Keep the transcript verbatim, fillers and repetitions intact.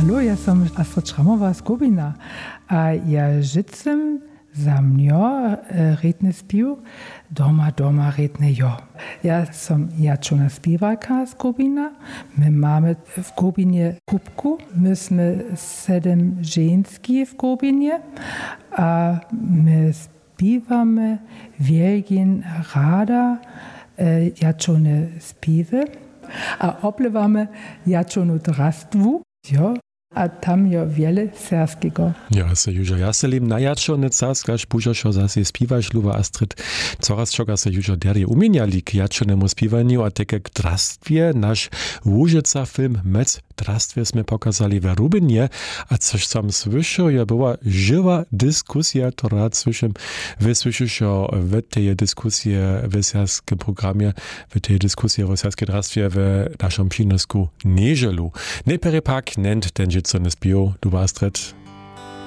Hallo, ja som Astrid Schrammová z Kobina a ja žicem za mňo redne spiv Doma, doma redne jo. Ja som jačona spievalka z Kobina. My máme v Kobinie kubku. My sme sedem ženský v Kobinie a my spievame veľmi rada jačone spiewy a oplewamy jačonu drastwu. Jo. A tam je wiele serskiego. Ja, se južo jaselim na jačone carskaš, pužošo zase spivaš, Luba Astrid. Coraz čoga se južo derje umieniali k jačonemu spivanju, a teke k drastwie naš Łużyca film Mec drastwie sme pokazali w Rubinie, a coś sam słyszał, ja była żywa dyskusja, która słyszym, wy słyszyszo w tej dyskusji w serskim programie, w tej dyskusji w serskim drastwie w naszym przynosku nieżelu. Nejpere pak nennt ten Jitson Bio, Luba Astrid.